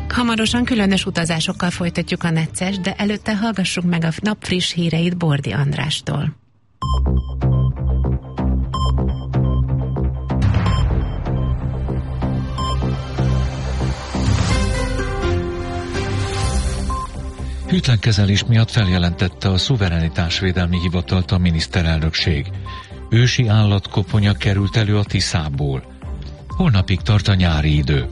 Hamarosan különös utazásokkal folytatjuk a Necces, de előtte hallgassuk meg a nap friss híreit Bordi Andrástól. Hűtlen kezelés miatt feljelentette a Szuverenitásvédelmi Hivatalt a miniszterelnökség. Ősi állatkoponya került elő a Tiszából. Holnapig tart a nyári idő.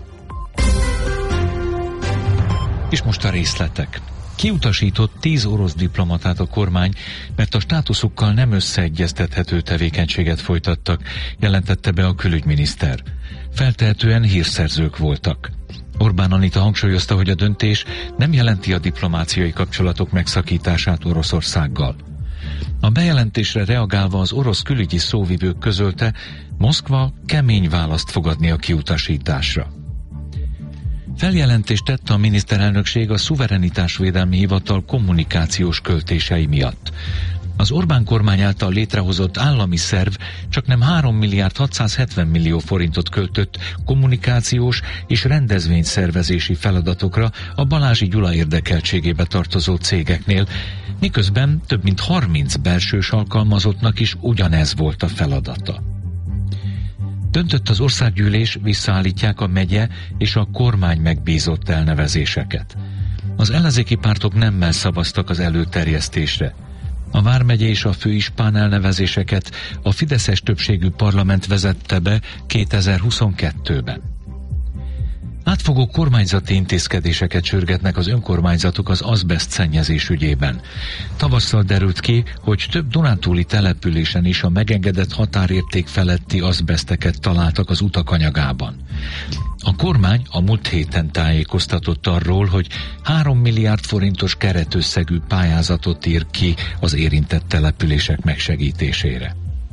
És most a részletek. Kiutasított 10 orosz diplomatát a kormány, mert a státuszukkal nem összeegyeztethető tevékenységet folytattak, jelentette be a külügyminiszter. Feltehetően hírszerzők voltak. Orbán Anita hangsúlyozta, hogy a döntés nem jelenti a diplomáciai kapcsolatok megszakítását Oroszországgal. A bejelentésre reagálva az orosz külügyi szóvivők közölte, Moszkva kemény választ fog adni a kiutasításra. Feljelentést tett a miniszterelnökség a Szuverenitásvédelmi Hivatal kommunikációs költései miatt. Az Orbán kormány által létrehozott állami szerv csaknem 3 milliárd 670 millió forintot költött kommunikációs és rendezvényszervezési feladatokra a Balázsi Gyula érdekeltségébe tartozó cégeknél, miközben több mint 30 belsős alkalmazottnak is ugyanez volt a feladata. Döntött az országgyűlés, visszaállítják a megye és a kormány megbízott elnevezéseket. Az ellenzéki pártok nemmel szavaztak az előterjesztésre. A vármegye és a főispán elnevezéseket a fideszes többségű parlament vezette be 2022-ben. Átfogó kormányzati intézkedéseket sürgetnek az önkormányzatok az azbeszt szennyezés ügyében. Tavasszal derült ki, hogy több dunántúli településen is a megengedett határérték feletti azbeszteket találtak az utak anyagában. A kormány a múlt héten tájékoztatott arról, hogy 3 milliárd forintos keretösszegű pályázatot ír ki az érintett települések megsegítésére.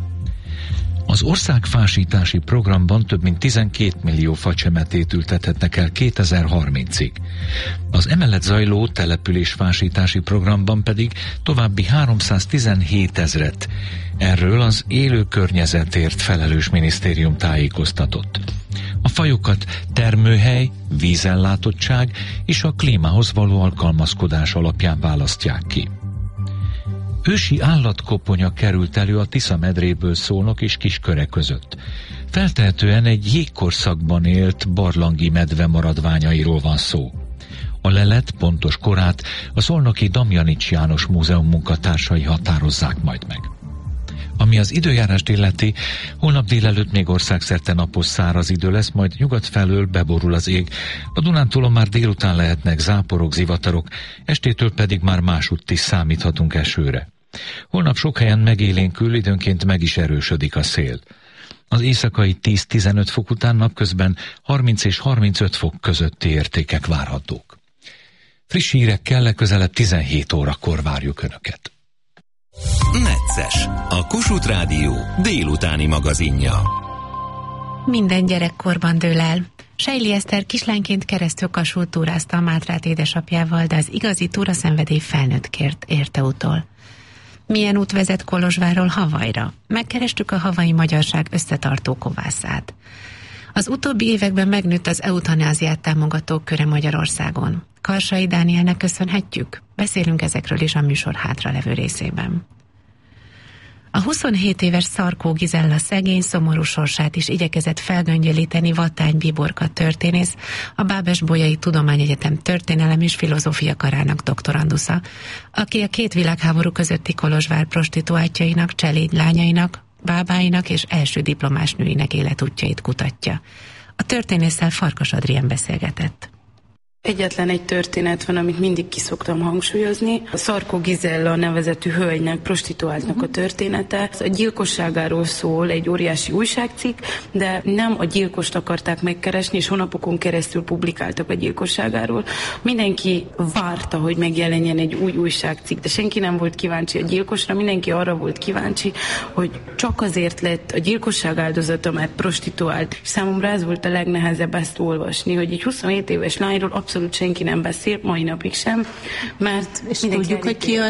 Az országfásítási programban több mint 12 millió facsemetét ültethetnek el 2030-ig. Az emellett zajló településfásítási programban pedig további 317 000. Erről az élő környezetért felelős minisztérium tájékoztatott. A fajokat termőhely, vízellátottság és a klímához való alkalmazkodás alapján választják ki. Ősi állatkoponya került elő a Tisza medréből Szolnok és Kisköre között. Feltehetően egy jégkorszakban élt barlangi medve maradványairól van szó. A lelet pontos korát a szolnoki Damjanics János Múzeum munkatársai határozzák majd meg. Ami az időjárást illeti, holnap délelőtt még országszerte napos száraz idő lesz, majd nyugat felől beborul az ég. A Dunántúlon már délután lehetnek záporok, zivatarok, estétől pedig már másutt is számíthatunk esőre. Holnap sok helyen megélénkül, időnként meg is erősödik a szél. Az éjszakai 10-15 fok után napközben 30 és 35 fok közötti értékek várhatók. Friss hírekkel legközelebb 17 órakor várjuk Önöket. Necces, a Kossuth Rádió délutáni magazinja. Minden gyerekkorban dől el. Sejli Eszter kislányként keresztül Kassút túrázta a Mátrát édesapjával, de az igazi túraszenvedély felnőttkért érte utol. Milyen út vezet Kolozsvárról Havajra? Megkerestük a havai magyarság összetartó kovászát. Az utóbbi években megnőtt az eutanáziát támogatók köre Magyarországon. Karsai Dánielnek köszönhetjük? Beszélünk ezekről is a műsor hátralevő részében. A 27 éves Szarkó Gizella szegény, szomorú sorsát is igyekezett felgöngyölíteni Vattány Bíborka történész, a Bábes-Bolyai Tudományegyetem történelem és filozófia karának doktorandusza, aki a két világháború közötti Kolozsvár prostituáltjainak, cselédlányainak, bábáinak és első diplomás nőinek életútjait kutatja. A történésszel Farkas Adrien beszélgetett. Egyetlen egy történet van, amit mindig ki szoktam hangsúlyozni. A Szarkó Gizella nevezetű hölgynek, prostituáltnak a története. A gyilkosságáról szól egy óriási újságcikk, de nem a gyilkost akarták megkeresni, és hónapokon keresztül publikáltak a gyilkosságáról. Mindenki várta, hogy megjelenjen egy új újságcikk, de senki nem volt kíváncsi a gyilkosra, mindenki arra volt kíváncsi, hogy csak azért lett a gyilkosság áldozata, mert prostituált. És számomra ez volt a legnehezebb ezt olvasni, hogy egy 27 éves lányról abszolút senki nem beszél, mai napig sem, mert és tudjuk, hogy ki